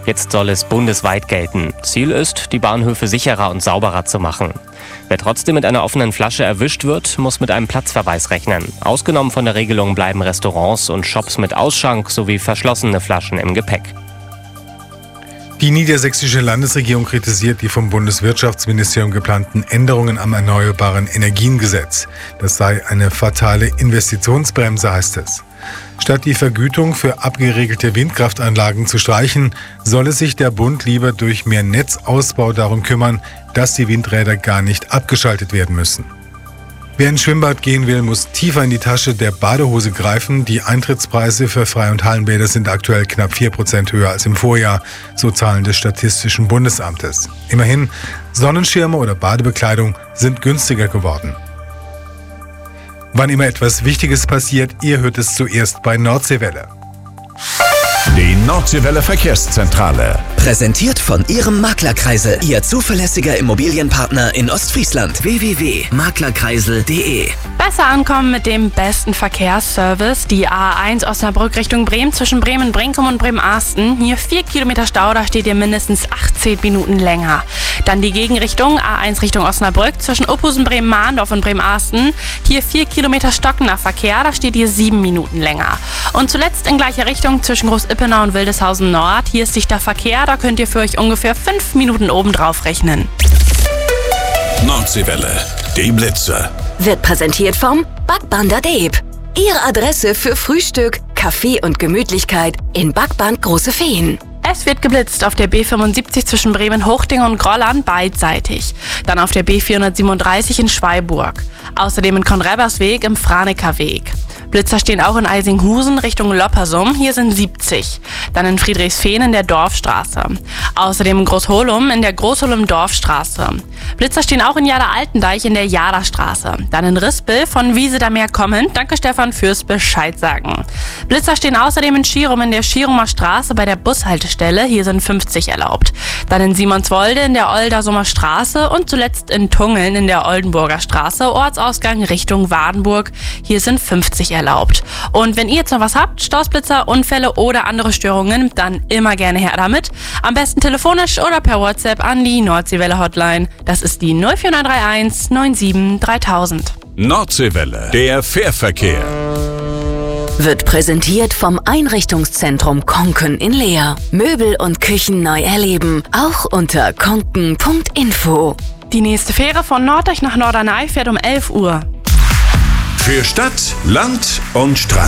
Jetzt soll es bundesweit gelten. Ziel ist, die Bahnhöfe sicherer und sauberer zu machen. Wer trotzdem mit einer offenen Flasche erwischt wird, muss mit einem Platzverweis rechnen. Ausgenommen von der Regelung bleiben Restaurants und Shops mit Ausschank sowie verschlossene Flaschen im Gepäck. Die niedersächsische Landesregierung kritisiert die vom Bundeswirtschaftsministerium geplanten Änderungen am Erneuerbaren Energiengesetz. Das sei eine fatale Investitionsbremse, heißt es. Statt die Vergütung für abgeregelte Windkraftanlagen zu streichen, solle sich der Bund lieber durch mehr Netzausbau darum kümmern, dass die Windräder gar nicht abgeschaltet werden müssen. Wer ins Schwimmbad gehen will, muss tiefer in die Tasche der Badehose greifen. Die Eintrittspreise für Freie- und Hallenbäder sind aktuell knapp 4% höher als im Vorjahr, so Zahlen des Statistischen Bundesamtes. Immerhin, Sonnenschirme oder Badebekleidung sind günstiger geworden. Wann immer etwas Wichtiges passiert, ihr hört es zuerst bei Nordseewelle. Die Nordseewelle Verkehrszentrale. Präsentiert von Ihrem Maklerkreisel, Ihr zuverlässiger Immobilienpartner in Ostfriesland. www.maklerkreisel.de. Besser ankommen mit dem besten Verkehrsservice. Die A1 Osnabrück Richtung Bremen zwischen Bremen-Brinkum und Bremen-Arsten. Hier 4 Kilometer Stau, da steht ihr mindestens 18 Minuten länger. Dann die Gegenrichtung, A1 Richtung Osnabrück zwischen Ophusen, Bremen-Mahndorf und Bremen-Arsten. Hier 4 Kilometer stockender Verkehr, da steht ihr 7 Minuten länger. Und zuletzt in gleicher Richtung zwischen Groß-Ippenau und Wildeshausen Nord. Hier ist dichter Verkehr, da könnt ihr für euch ungefähr 5 Minuten obendrauf rechnen. Nordseewelle, die Blitze. Wird präsentiert vom Backbander Deep. Ihre Adresse für Frühstück, Kaffee und Gemütlichkeit in Backband Große Feen. Es wird geblitzt auf der B75 zwischen Bremen-Hochding und Grollern beidseitig. Dann auf der B437 in Schweiburg. Außerdem in Konrebersweg im Franeker Weg. Blitzer stehen auch in Eisinghusen Richtung Loppersum, hier sind 70. Dann in Friedrichsfehn in der Dorfstraße. Außerdem in Großholum in der Großholum-Dorfstraße. Blitzer stehen auch in Jada-Altendeich in der Jada-Straße. Dann in Rispel von Wiesedameer kommend. Danke Stefan fürs Bescheid sagen. Blitzer stehen außerdem in Schirum in der Schirumer Straße bei der Bushaltestelle, hier sind 50 erlaubt. Dann in Simonswolde in der Oldersumer Straße und zuletzt in Tungeln in der Oldenburger Straße, Ortsausgang Richtung Wadenburg, hier sind 50 erlaubt. Und wenn ihr jetzt noch was habt, Stoßblitzer, Unfälle oder andere Störungen, dann immer gerne her damit. Am besten telefonisch oder per WhatsApp an die Nordseewelle Hotline. Das ist die 04931 97 3000. Nordseewelle, der Fährverkehr. Wird präsentiert vom Einrichtungszentrum Konken in Leer. Möbel und Küchen neu erleben, auch unter konken.info. Die nächste Fähre von Norddeich nach Norderney fährt um 11 Uhr. Für Stadt, Land und Strand.